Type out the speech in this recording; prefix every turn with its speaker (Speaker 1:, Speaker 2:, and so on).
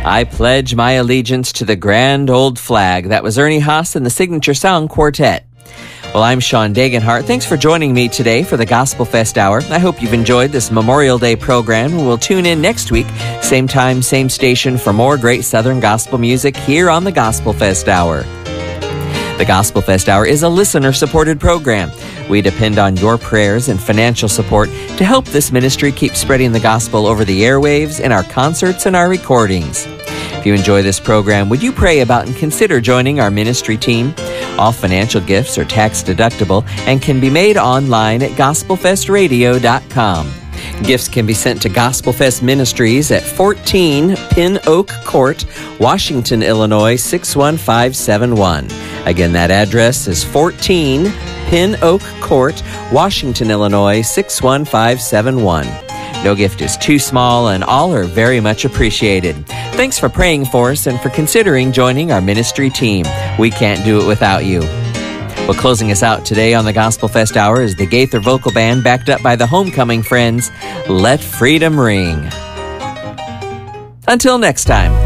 Speaker 1: I Pledge My Allegiance to the Grand Old Flag. That was Ernie Haas and the Signature Sound Quartet. Well, I'm Sean Dagenhart. Thanks for joining me today for the Gospel Fest Hour. I hope you've enjoyed this Memorial Day program. We'll tune in next week, same time, same station, for more great Southern gospel music here on the Gospel Fest Hour. The Gospel Fest Hour is a listener-supported program. We depend on your prayers and financial support to help this ministry keep spreading the gospel over the airwaves in our concerts and our recordings. If you enjoy this program, would you pray about and consider joining our ministry team? All financial gifts are tax deductible and can be made online at gospelfestradio.com. Gifts can be sent to Gospel Fest Ministries at 14 Pin Oak Court, Washington, Illinois 61571. Again, that address is 14 Pin Oak Court, Washington, Illinois 61571. No gift is too small, and all are very much appreciated. Thanks for praying for us and for considering joining our ministry team. We can't do it without you. Well, closing us out today on the Gospel Fest Hour is the Gaither Vocal Band, backed up by the Homecoming Friends. Let Freedom Ring. Until next time.